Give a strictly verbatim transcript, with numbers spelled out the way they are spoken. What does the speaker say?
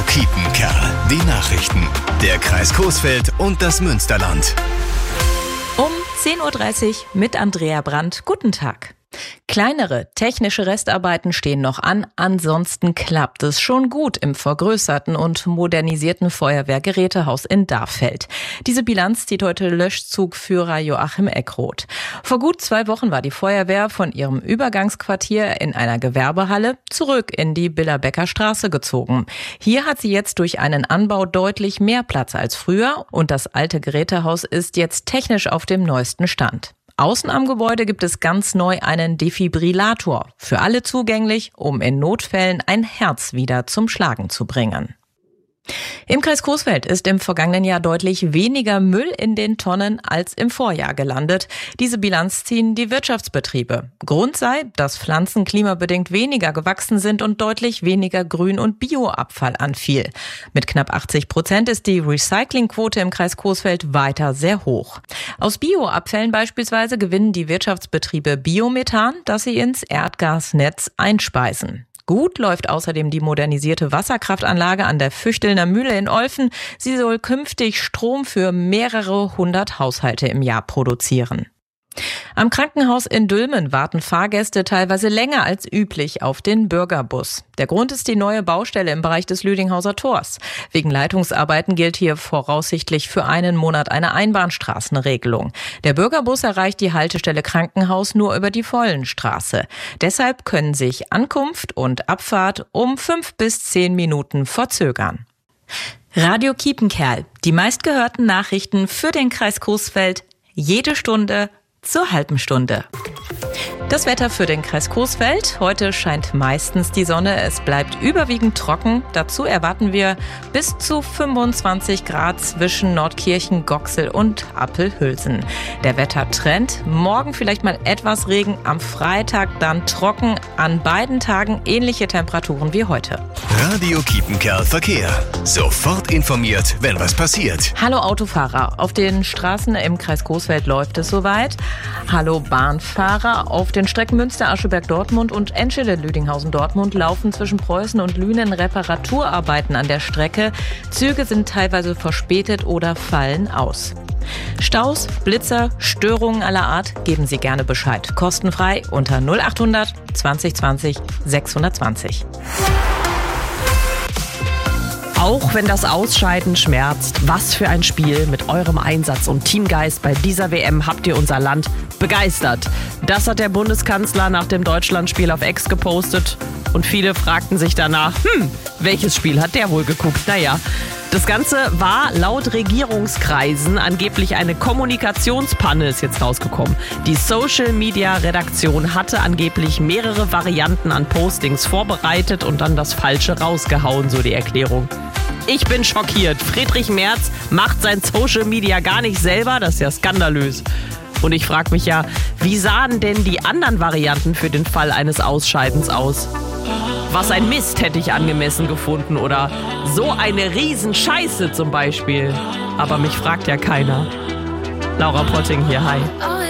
Kiepenkerl. Die Nachrichten. Der Kreis Coesfeld und das Münsterland. Um zehn Uhr dreißig mit Andrea Brandt. Guten Tag. Kleinere technische Restarbeiten stehen noch an, ansonsten klappt es schon gut im vergrößerten und modernisierten Feuerwehrgerätehaus in Darfeld. Diese Bilanz zieht heute Löschzugführer Joachim Eckroth. Vor gut zwei Wochen war die Feuerwehr von ihrem Übergangsquartier in einer Gewerbehalle zurück in die Billerbecker Straße gezogen. Hier hat sie jetzt durch einen Anbau deutlich mehr Platz als früher und das alte Gerätehaus ist jetzt technisch auf dem neuesten Stand. Außen am Gebäude gibt es ganz neu einen Defibrillator. Für alle zugänglich, um in Notfällen ein Herz wieder zum Schlagen zu bringen. Im Kreis Coesfeld ist im vergangenen Jahr deutlich weniger Müll in den Tonnen als im Vorjahr gelandet. Diese Bilanz ziehen die Wirtschaftsbetriebe. Grund sei, dass Pflanzen klimabedingt weniger gewachsen sind und deutlich weniger Grün- und Bioabfall anfiel. Mit knapp achtzig Prozent ist die Recyclingquote im Kreis Coesfeld weiter sehr hoch. Aus Bioabfällen beispielsweise gewinnen die Wirtschaftsbetriebe Biomethan, das sie ins Erdgasnetz einspeisen. Gut läuft außerdem die modernisierte Wasserkraftanlage an der Füchtelner Mühle in Olfen. Sie soll künftig Strom für mehrere hundert Haushalte im Jahr produzieren. Am Krankenhaus in Dülmen warten Fahrgäste teilweise länger als üblich auf den Bürgerbus. Der Grund ist die neue Baustelle im Bereich des Lüdinghauser Tors. Wegen Leitungsarbeiten gilt hier voraussichtlich für einen Monat eine Einbahnstraßenregelung. Der Bürgerbus erreicht die Haltestelle Krankenhaus nur über die Vollenstraße. Deshalb können sich Ankunft und Abfahrt um fünf bis zehn Minuten verzögern. Radio Kiepenkerl, die meistgehörten Nachrichten für den Kreis Coesfeld, jede Stunde zur halben Stunde. Das Wetter für den Kreis Coesfeld. Heute scheint meistens die Sonne. Es bleibt überwiegend trocken. Dazu erwarten wir bis zu fünfundzwanzig Grad zwischen Nordkirchen, Goxel und Appelhülsen. Der Wettertrend. Morgen vielleicht mal etwas Regen. Am Freitag dann trocken. An beiden Tagen ähnliche Temperaturen wie heute. Radio Kiepenkerl Verkehr. Sofort informiert, wenn was passiert. Hallo Autofahrer. Auf den Straßen im Kreis Coesfeld läuft es soweit. Hallo Bahnfahrer. Auf den Strecken Münster-Ascheberg-Dortmund und Enschede-Lüdinghausen-Dortmund laufen zwischen Preußen und Lünen Reparaturarbeiten an der Strecke. Züge sind teilweise verspätet oder fallen aus. Staus, Blitzer, Störungen aller Art, geben Sie gerne Bescheid. Kostenfrei unter null achthundert zwanzig zwanzig sechshundertzwanzig. Auch wenn das Ausscheiden schmerzt, was für ein Spiel. Mit eurem Einsatz und Teamgeist bei dieser W M habt ihr unser Land begeistert. Das hat der Bundeskanzler nach dem Deutschlandspiel auf X gepostet. Und viele fragten sich danach, hm, welches Spiel hat der wohl geguckt? Naja, das Ganze war laut Regierungskreisen angeblich eine Kommunikationspanne, ist jetzt rausgekommen. Die Social-Media-Redaktion hatte angeblich mehrere Varianten an Postings vorbereitet und dann das Falsche rausgehauen, so die Erklärung. Ich bin schockiert. Friedrich Merz macht sein Social Media gar nicht selber, das ist ja skandalös. Und ich frage mich ja, wie sahen denn die anderen Varianten für den Fall eines Ausscheidens aus? Was ein Mist hätte ich angemessen gefunden oder so eine Riesenscheiße zum Beispiel. Aber mich fragt ja keiner. Laura Potting hier, hi.